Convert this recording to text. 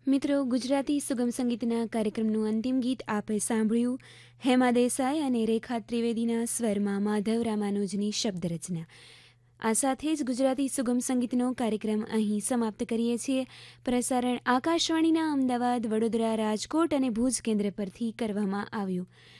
મિત્રો, ગુજરાતી સુગમ સંગીતના કાર્યક્રમનું અંતિમ ગીત આપે સાંભળ્યું. હેમા દેસાઈ અને રેખા ત્રિવેદીના સ્વરમાં માધવ રામાનુજની શબ્દરચના. આ સાથે જ ગુજરાતી સુગમ સંગીતનો કાર્યક્રમ અહીં સમાપ્ત કરીએ છીએ. પ્રસારણ આકાશવાણીના અમદાવાદ, વડોદરા, રાજકોટ અને ભુજ કેન્દ્ર પરથી કરવામાં આવ્યું.